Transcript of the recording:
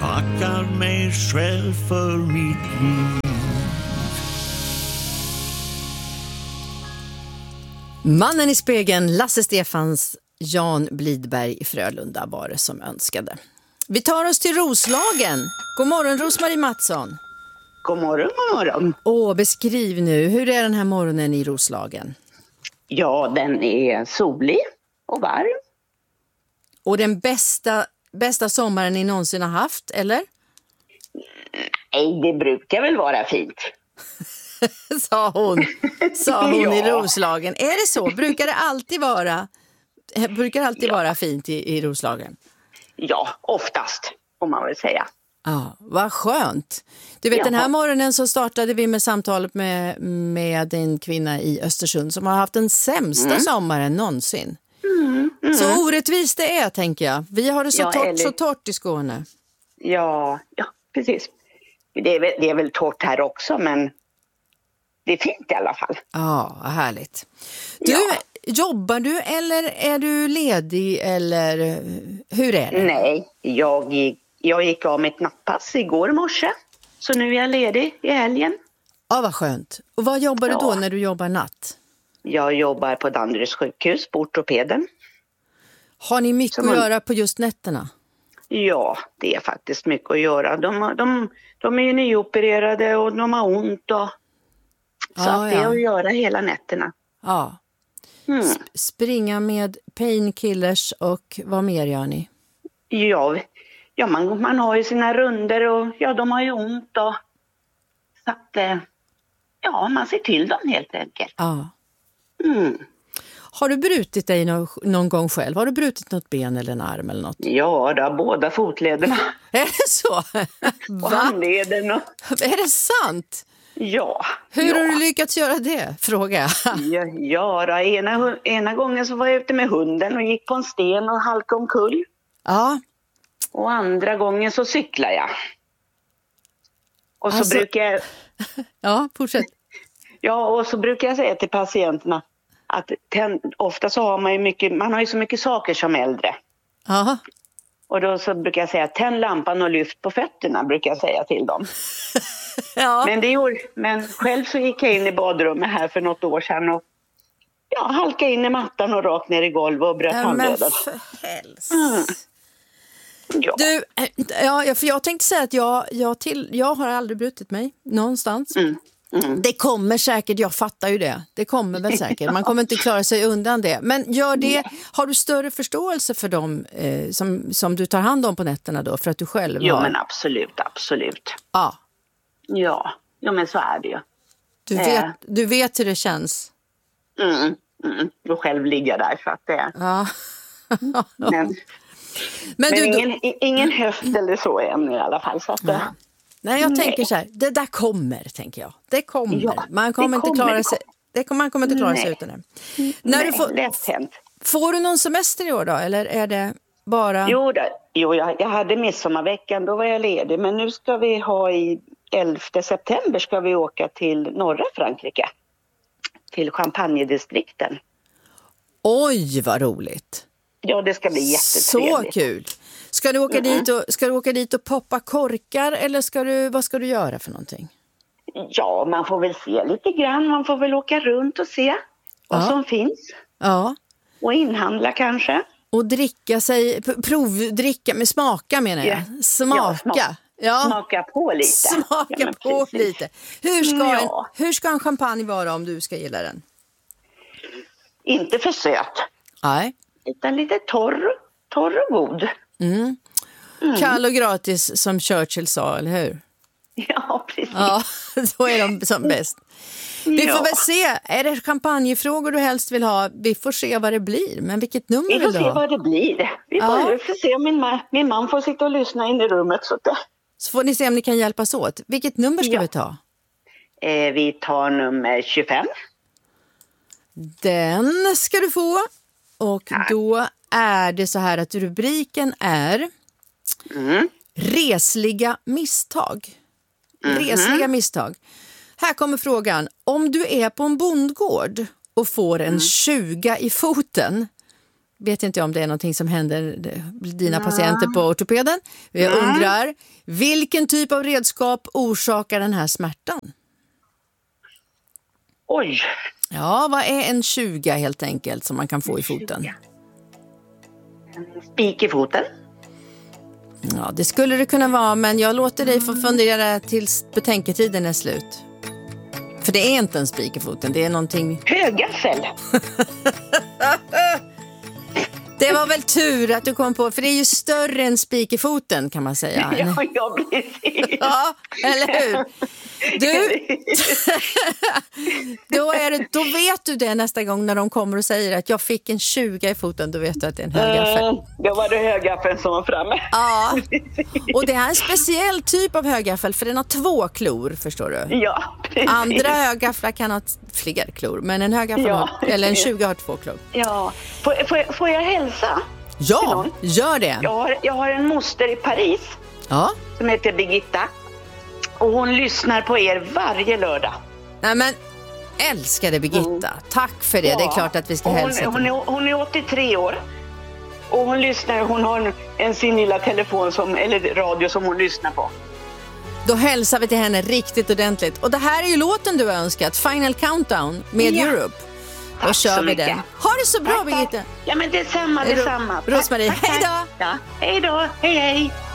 tackar mig själv för mitt liv. Mannen i spegeln, Lasse Stefans, Jan Blidberg i Frölunda var det som önskade. Vi tar oss till Roslagen. God morgon, Rosmarie Mattsson. God morgon, god morgon. Beskriv nu, hur är den här morgonen i Roslagen? Ja, den är solig och varm. Och den bästa sommaren ni någonsin har haft, eller? Nej, det brukar väl vara fint. sa hon Ja. i Roslagen. Är det så? Brukar det alltid vara fint i Roslagen? Ja, oftast får man väl säga. Ja, vad skönt. Du vet, den här morgonen så startade vi med samtalet med en kvinna i Östersund som har haft den sämsta sommaren någonsin. Så orättvist det är, tänker jag. Vi har det så torrt i Skåne. Ja, precis. Det är väl torrt här också, men det är fint i alla fall. Ja, vad härligt. Du, jobbar du eller är du ledig eller hur är det? Nej, jag gick av mitt nattpass igår morse. Så nu är jag ledig i helgen. Ja, vad skönt. Och vad jobbar du då när du jobbar natt? Jag jobbar på Danderyds sjukhus på ortopeden. Har ni mycket att göra på just nätterna? Ja, det är faktiskt mycket att göra. De är ju nyopererade och de har ont. Så att det är att göra hela nätterna. Ja. Springa med painkillers och vad mer gör ni? Ja, man har ju sina runder och de har ju ont. Så att man ser till dem helt enkelt. Ja. Har du brutit dig någon gång själv? Har du brutit något ben eller en arm eller något? Ja, det har båda fotlederna. Är det så? Och handleden. Är det sant? Ja. Hur har du lyckats göra det? Fråga. Ena gången så var jag ute med hunden och gick på en sten och halkade omkull. Ja. Och andra gången så cyklar jag. Och så brukar jag... Ja, fortsätt. Ja, och så brukar jag säga till patienterna att ofta så har man har ju så mycket saker som äldre. Aha. Och då så brukar jag säga tänd lampan och lyft på fötterna, brukar jag säga till dem. Ja. Men själv så gick jag in i badrummet här för något år sedan och halkade in i mattan och rakt ner i golvet och bröt handleden. Men för helst. Ja. Du, för jag tänkte säga att jag har aldrig brutit mig någonstans. Det kommer säkert, jag fattar ju det. Det kommer väl säkert. Man kommer inte klara sig undan det. Men har du större förståelse för dem som du tar hand om på nätterna då? För att du själv har... men absolut. Ja. Ja, men så är det ju. Du vet hur det känns? Du själv ligger där så att det... Ja. Men ingen höft eller så än i alla fall. Så att Nej, jag tänker så här, det där kommer, tänker jag. Det kommer. Ja, man kommer inte klara sig. Man kommer inte klara sig utan det. Lätt hänt. Får du någon semester i år då? Eller är det bara... Jo, jag hade midsommarveckan, då var jag ledig. Men nu ska vi i 11 september ska vi åka till norra Frankrike. Till Champagne-distrikten. Oj, vad roligt. Ja, det ska bli jättetrevligt. Så kul. Ska du åka dit och poppa korkar eller vad ska du göra för någonting? Ja, man får väl se lite grann. Man får väl åka runt och se vad som finns. Ja. Och inhandla kanske. Och provdricka med smaka menar jag. Ja. Smaka. Smaka på lite. Smaka på lite. Hur ska en champagne vara om du ska gilla den? Inte för söt. Nej. Utan lite torr och god. Kall och gratis som Churchill sa, eller hur? Ja, precis. Ja, så är de som bäst. Vi får väl se. Är det champagnefrågor du helst vill ha? Vi får se vad det blir. Men vilket nummer vill du ha? Vi får se vad det blir. Vi får se om min man får sitta och lyssna in i rummet. Så får ni se om ni kan hjälpas åt. Vilket nummer ska vi ta? Vi tar nummer 25. Den ska du få. Och då är det så här att rubriken är resliga misstag. Resliga misstag. Här kommer frågan. Om du är på en bondgård och får en 20 i foten, vet inte om det är någonting som händer dina patienter på ortopeden. Jag undrar, vilken typ av redskap orsakar den här smärtan? Oj. Ja, vad är en 20 helt enkelt som man kan få i foten? En spik i foten. Ja, det skulle det kunna vara, men jag låter dig få fundera tills betänketiden är slut. För det är inte en spik i foten, det är någonting... Högaffel. Det var väl tur att du kom på, för det är ju större än spik i foten kan man säga. Ja, precis. Ja, eller hur? Du, då vet du det nästa gång när de kommer och säger att jag fick en 20 i foten, då vet du att det är en högaffel. Då var det högaffeln som var framme. Ja, och det är en speciell typ av högaffel för den har 2 klor, förstår du? Ja, precis. Andra högafflar kan ha fler klor, men en högaffel eller en 20 har 2 klor. Ja, får jag hälsa? Ja, gör det. Jag har en moster i Paris som heter Birgitta. Och hon lyssnar på er varje lördag. Nej men, älskade Birgitta. Tack för det. Ja. Det är klart att vi ska hälsa. Hon är 83 år. Och hon lyssnar, hon har sin lilla telefon eller radio som hon lyssnar på. Då hälsar vi till henne riktigt ordentligt. Och det här är ju låten du har önskat. Final Countdown med Europe. Då kör vi den. Ha det så bra, Birgitta. Ja, men detsamma. Rosmarie, hej då. Ja, hej då. Hej.